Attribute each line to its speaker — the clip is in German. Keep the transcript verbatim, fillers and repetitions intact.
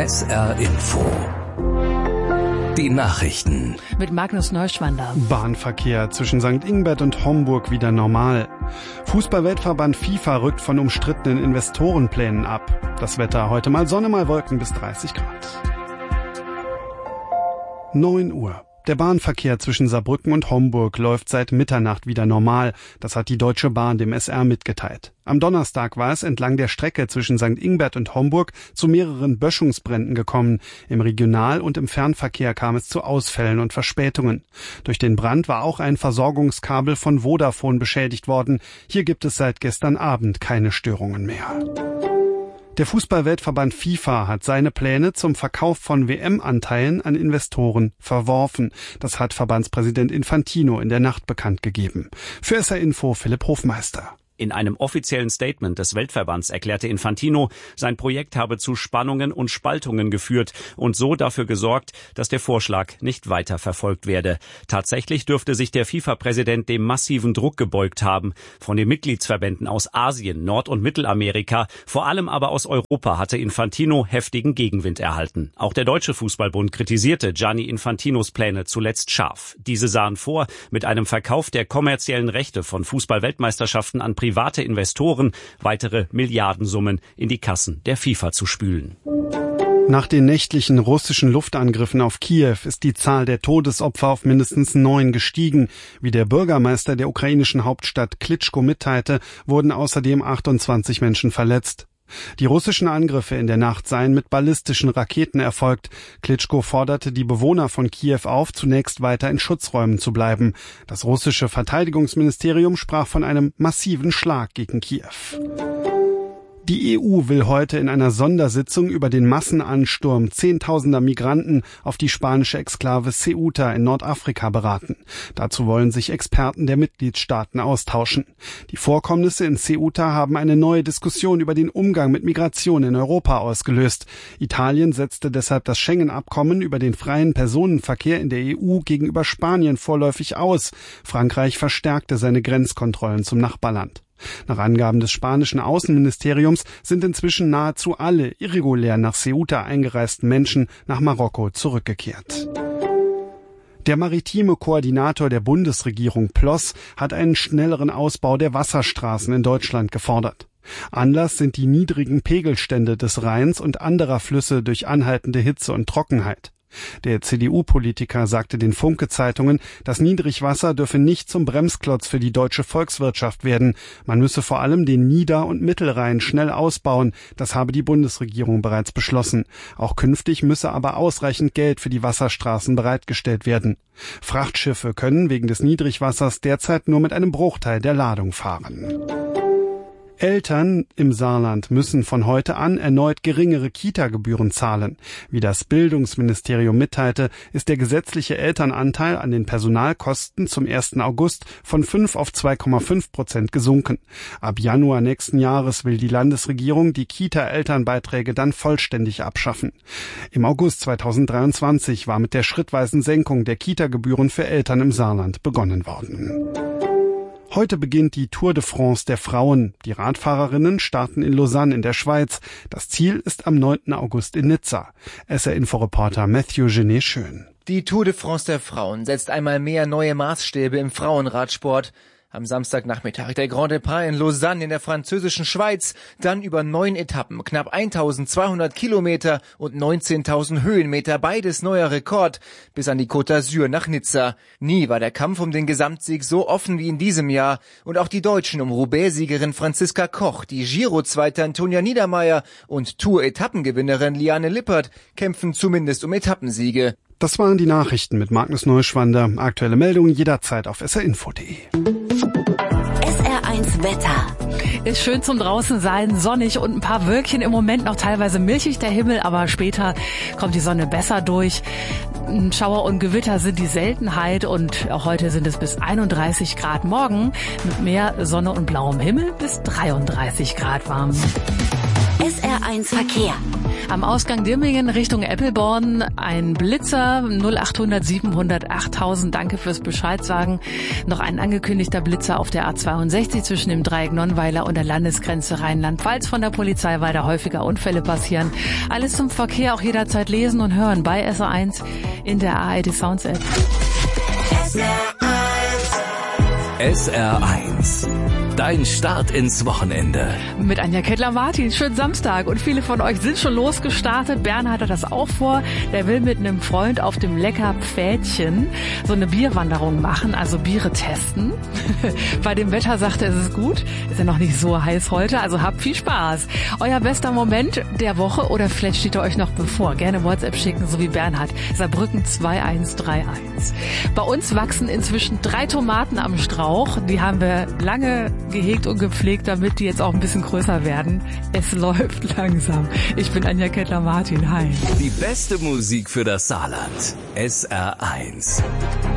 Speaker 1: S R Info. Die Nachrichten.
Speaker 2: Mit Magnus Neuschwander.
Speaker 3: Bahnverkehr zwischen Sankt Ingbert und Homburg wieder normal. Fußball-Weltverband FIFA rückt von umstrittenen Investorenplänen ab. Das Wetter heute mal Sonne, mal Wolken bis dreißig Grad. neun Uhr. Der Bahnverkehr zwischen Saarbrücken und Homburg läuft seit Mitternacht wieder normal. Das hat die Deutsche Bahn dem S R mitgeteilt. Am Donnerstag war es entlang der Strecke zwischen Sankt Ingbert und Homburg zu mehreren Böschungsbränden gekommen. Im Regional- und im Fernverkehr kam es zu Ausfällen und Verspätungen. Durch den Brand war auch ein Versorgungskabel von Vodafone beschädigt worden. Hier gibt es seit gestern Abend keine Störungen mehr. Der Fußball-Weltverband FIFA hat seine Pläne zum Verkauf von W M-Anteilen an Investoren verworfen. Das hat Verbandspräsident Infantino in der Nacht bekannt gegeben. Für S R Info Philipp Hofmeister.
Speaker 4: In einem offiziellen Statement des Weltverbands erklärte Infantino, sein Projekt habe zu Spannungen und Spaltungen geführt und so dafür gesorgt, dass der Vorschlag nicht weiter verfolgt werde. Tatsächlich dürfte sich der FIFA-Präsident dem massiven Druck gebeugt haben. Von den Mitgliedsverbänden aus Asien, Nord- und Mittelamerika, vor allem aber aus Europa hatte Infantino heftigen Gegenwind erhalten. Auch der Deutsche Fußballbund kritisierte Gianni Infantinos Pläne zuletzt scharf. Diese sahen vor, mit einem Verkauf der kommerziellen Rechte von Fußball-Weltmeisterschaften an private Investoren weitere Milliardensummen in die Kassen der FIFA zu spülen.
Speaker 3: Nach den nächtlichen russischen Luftangriffen auf Kiew ist die Zahl der Todesopfer auf mindestens neun gestiegen. Wie der Bürgermeister der ukrainischen Hauptstadt Klitschko mitteilte, wurden außerdem achtundzwanzig Menschen verletzt. Die russischen Angriffe in der Nacht seien mit ballistischen Raketen erfolgt. Klitschko forderte die Bewohner von Kiew auf, zunächst weiter in Schutzräumen zu bleiben. Das russische Verteidigungsministerium sprach von einem massiven Schlag gegen Kiew. Die E U will heute in einer Sondersitzung über den Massenansturm zehntausender Migranten auf die spanische Exklave Ceuta in Nordafrika beraten. Dazu wollen sich Experten der Mitgliedstaaten austauschen. Die Vorkommnisse in Ceuta haben eine neue Diskussion über den Umgang mit Migration in Europa ausgelöst. Italien setzte deshalb das Schengen-Abkommen über den freien Personenverkehr in der E U gegenüber Spanien vorläufig aus. Frankreich verstärkte seine Grenzkontrollen zum Nachbarland. Nach Angaben des spanischen Außenministeriums sind inzwischen nahezu alle irregulär nach Ceuta eingereisten Menschen nach Marokko zurückgekehrt. Der maritime Koordinator der Bundesregierung Ploss hat einen schnelleren Ausbau der Wasserstraßen in Deutschland gefordert. Anlass sind die niedrigen Pegelstände des Rheins und anderer Flüsse durch anhaltende Hitze und Trockenheit. Der C D U-Politiker sagte den Funke-Zeitungen, das Niedrigwasser dürfe nicht zum Bremsklotz für die deutsche Volkswirtschaft werden. Man müsse vor allem den Nieder- und Mittelrhein schnell ausbauen. Das habe die Bundesregierung bereits beschlossen. Auch künftig müsse aber ausreichend Geld für die Wasserstraßen bereitgestellt werden. Frachtschiffe können wegen des Niedrigwassers derzeit nur mit einem Bruchteil der Ladung fahren. Eltern im Saarland müssen von heute an erneut geringere Kita-Gebühren zahlen. Wie das Bildungsministerium mitteilte, ist der gesetzliche Elternanteil an den Personalkosten zum ersten August von fünf auf zwei Komma fünf Prozent gesunken. Ab Januar nächsten Jahres will die Landesregierung die Kita-Elternbeiträge dann vollständig abschaffen. Im August zweitausenddreiundzwanzig war mit der schrittweisen Senkung der Kita-Gebühren für Eltern im Saarland begonnen worden. Heute beginnt die Tour de France der Frauen. Die Radfahrerinnen starten in Lausanne in der Schweiz. Das Ziel ist am neunten August in Nizza. S R-Info-Reporter Matthew Genet-Schön.
Speaker 5: Die Tour de France der Frauen setzt einmal mehr neue Maßstäbe im Frauenradsport. Am Samstagnachmittag der Grand Depart in Lausanne in der französischen Schweiz, dann über neun Etappen, knapp eintausendzweihundert Kilometer und neunzehntausend Höhenmeter, beides neuer Rekord, bis an die Côte d'Azur nach Nizza. Nie war der Kampf um den Gesamtsieg so offen wie in diesem Jahr und auch die Deutschen um Roubaix-Siegerin Franziska Koch, die Giro-Zweite Antonia Niedermaier und Tour-Etappengewinnerin Liane Lippert kämpfen zumindest um Etappensiege.
Speaker 3: Das waren die Nachrichten mit Magnus Neuschwander. Aktuelle Meldungen jederzeit auf s r info punkt de.
Speaker 2: S R eins Wetter. Ist schön zum draußen sein, sonnig und ein paar Wölkchen, im Moment noch teilweise milchig der Himmel, aber später kommt die Sonne besser durch. Schauer und Gewitter sind die Seltenheit und auch heute sind es bis einunddreißig Grad, morgen mit mehr Sonne und blauem Himmel bis dreiunddreißig Grad warm.
Speaker 6: S R eins Verkehr.
Speaker 2: Am Ausgang Dirmingen Richtung Eppelborn ein Blitzer, null achthundert siebenhundert achttausend, danke fürs Bescheid sagen. Noch ein angekündigter Blitzer auf der A zweiundsechzig zwischen dem Dreieck Nonnweiler und der Landesgrenze Rheinland-Pfalz von der Polizei, weil da häufiger Unfälle passieren. Alles zum Verkehr auch jederzeit lesen und hören bei S R eins in der A R D Sounds App.
Speaker 1: S R eins. Dein Start ins Wochenende.
Speaker 2: Mit Anja Kettler-Martin. Schönen Samstag. Und viele von euch sind schon losgestartet. Bernhard hat das auch vor. Der will mit einem Freund auf dem Leckerpfädchen so eine Bierwanderung machen, also Biere testen. Bei dem Wetter sagt er, es ist gut. Ist ja noch nicht so heiß heute, also habt viel Spaß. Euer bester Moment der Woche oder vielleicht steht er euch noch bevor. Gerne WhatsApp schicken, so wie Bernhard. Saarbrücken zwei eins drei eins. Bei uns wachsen inzwischen drei Tomaten am Strauch. Die haben wir lange gehegt und gepflegt, damit die jetzt auch ein bisschen größer werden. Es läuft langsam. Ich bin Anja Kettler-Martin. Hi.
Speaker 1: Die beste Musik für das Saarland. S R eins.